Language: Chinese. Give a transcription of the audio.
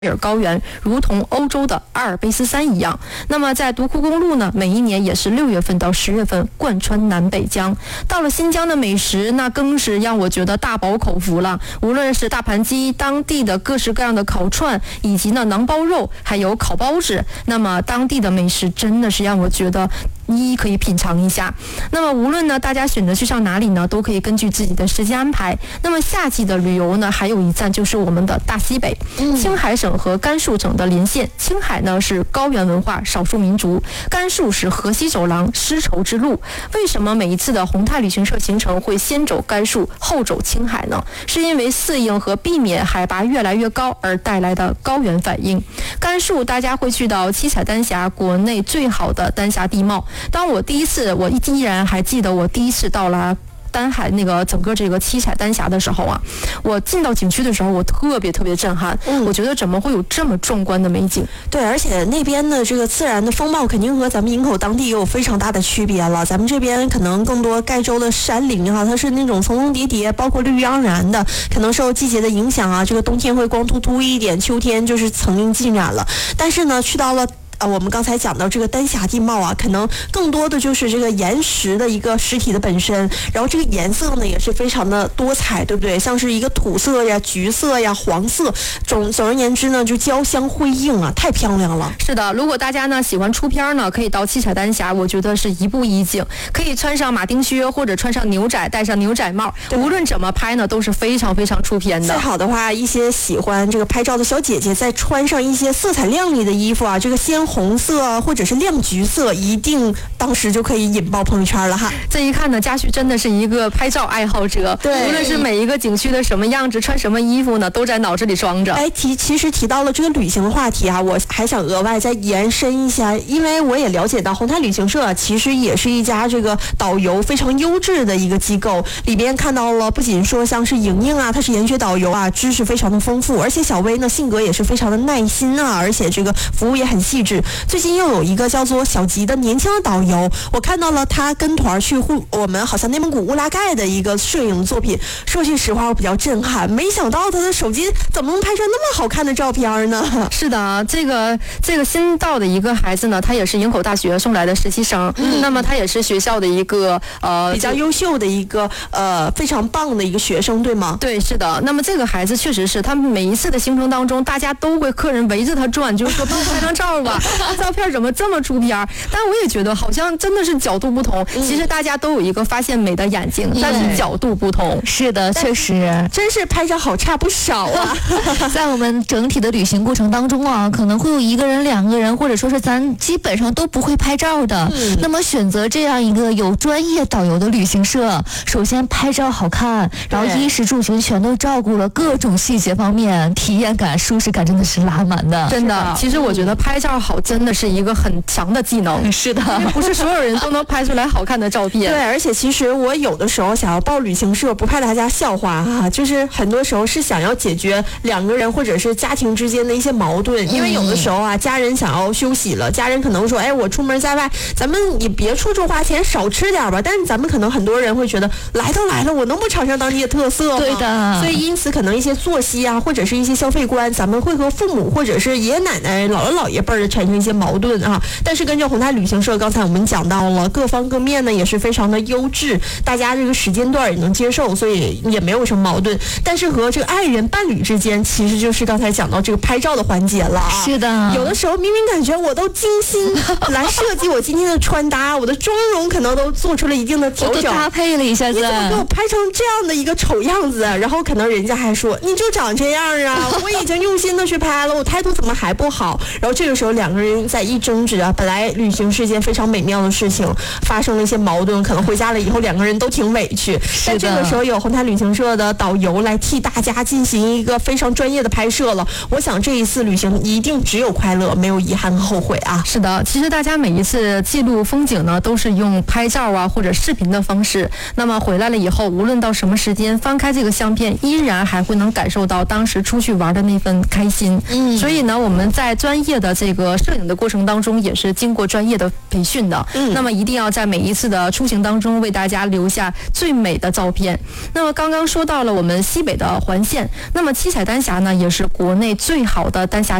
尔高原如同欧洲的阿尔卑斯山一样。那么在独库公路呢，每一年也是6月份到10月份贯穿南北疆。到了新疆的美食，那更是让我觉得大饱口福了。无论是大盘鸡、当地的各式各样的烤串，以及呢馕包肉，还有烤包子，那么当地的美食真的是让我觉得一可以品尝一下。那么无论呢大家选择去上哪里呢，都可以根据自己的时间安排。那么夏季的旅游呢，还有一站就是我们的大西北，青海省和甘肃省的连线。青海呢是高原文化少数民族，甘肃是河西走廊丝绸之路。为什么每一次的宏泰旅行社行程会先走甘肃后走青海呢？是因为适应和避免海拔越来越高而带来的高原反应。甘肃大家会去到七彩丹霞，国内最好的丹霞地貌。当我依然还记得我第一次到了丹海那个整个这个七彩丹霞的时候啊，我进到景区的时候，我特别震撼。我觉得怎么会有这么壮观的美景？ 对，而且那边的这个自然的风貌肯定和咱们营口当地也有非常大的区别了。咱们这边可能更多盖州的山林啊，它是那种层层叠叠，包括绿意盎然的，可能受季节的影响啊，这个冬天会光秃秃一点，秋天就是层林尽染了。但是呢，去到了我们刚才讲到这个丹霞地貌啊，可能更多的就是这个岩石的一个实体的本身，然后这个颜色呢也是非常的多彩，对不对？像是一个土色呀、橘色呀、黄色，总而言之呢，就交相辉映啊，太漂亮了。 是的，如果大家呢喜欢出片呢，可以到七彩丹霞，我觉得是一步一景，可以穿上马丁靴或者穿上牛仔，戴上牛仔帽，无论怎么拍呢，都是非常出片的。 最好的话，一些喜欢这个拍照的小姐姐，再穿上一些色彩亮丽的衣服啊，这个鲜红色啊，或者是亮橘色，一定当时就可以引爆朋友圈了哈。 这一看呢，嘉旭真的是一个拍照爱好者， 对， 无论是每一个景区的什么样子，穿什么衣服呢，都在脑子里装着。 其实提到了这个旅行的话题啊，我还想额外再延伸一下，因为我也了解到宏泰旅行社其实也是一家这个导游非常优质的一个机构，里边看到了不仅说像是莹莹啊，她是研学导游啊，知识非常的丰富，而且小薇呢性格也是非常的耐心啊，而且这个服务也很细致。最近又有一个叫做小吉的年轻的导游，我看到了他跟团去我们好像内蒙古乌拉盖的一个摄影作品，说句实话我比较震撼，没想到他的手机怎么能拍出那么好看的照片呢？ 是的，这个新到的一个孩子呢，他也是营口大学送来的实习生，那么他也是学校的一个比较优秀的一个非常棒的一个学生，对吗？ 对，是的。那么这个孩子确实是，他们每一次的行程当中，大家都会客人围着他转，就是说帮我拍张照吧，照片怎么这么出片？但我也觉得好像真的是角度不同。其实大家都有一个发现美的眼睛，但是角度不同。 是的，确实， 真是拍照好差不少啊。 在我们整体的旅行过程当中啊，可能会有1个人、2个人，或者说是咱基本上都不会拍照的。那么选择这样一个有专业导游的旅行社，首先拍照好看，然后衣食住行全都照顾了，各种细节方面，体验感、舒适感真的是拉满的。 真的，其实我觉得拍照好真的是一个很强的技能。 是的， 不是所有人都能拍出来好看的照片。 对，而且其实我有的时候想要报旅行社，不怕大家笑话哈，就是很多时候是想要解决2个人或者是家庭之间的一些矛盾，因为有的时候啊，家人想要休息了，家人可能说，我出门在外，咱们也别处处花钱，少吃点吧。但是咱们可能很多人会觉得，来都来了，我能不尝尝当地的特色吗？ 对的。 所以因此可能一些作息啊，或者是一些消费观，咱们会和父母或者是爷爷奶奶、姥姥姥爷辈儿产生一些矛盾啊。但是根据宏泰旅行社，刚才我们讲到了各方各面呢，也是非常的优质，大家这个时间段也能接受，所以也没有什么矛盾。但是和这个爱人伴侣之间，其实就是刚才讲到这个拍照的环节了啊。 是的， 有的时候明明感觉我都精心来设计我今天的穿搭，我的妆容可能都做出了一定的调整， 搭配了一下子， 你怎么给我拍成这样的一个丑样子？然后可能人家还说你就长这样啊，我已经用心的去拍了，我态度怎么还不好？然后这个时候2个人在一争执啊，本来旅行是一件非常美妙的事情，发生了一些矛盾，可能回家了以后2个人都挺委屈。但这个时候有宏泰旅行社的导游来替大家进行一个非常专业的拍摄了，我想这一次旅行一定只有快乐，没有遗憾和后悔啊。 是的，其实大家每一次记录风景呢，都是用拍照啊或者视频的方式。那么回来了以后，无论到什么时间翻开这个相片，依然还会能感受到当时出去玩的那份开心。所以呢，我们在专业的这个摄影的过程当中也是经过专业的培训的。那么一定要在每一次的出行当中为大家留下最美的照片。那么刚刚说到了我们西北的环线，那么七彩丹霞呢也是国内最好的丹霞